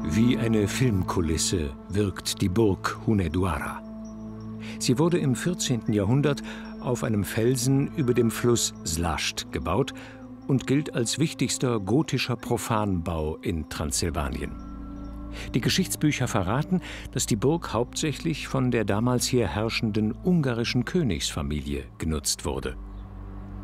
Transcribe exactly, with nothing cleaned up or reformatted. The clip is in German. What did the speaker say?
Wie eine Filmkulisse wirkt die Burg Hunedoara. Sie wurde im vierzehnten Jahrhundert auf einem Felsen über dem Fluss Slazht gebaut und gilt als wichtigster gotischer Profanbau in Transsilvanien. Die Geschichtsbücher verraten, dass die Burg hauptsächlich von der damals hier herrschenden ungarischen Königsfamilie genutzt wurde.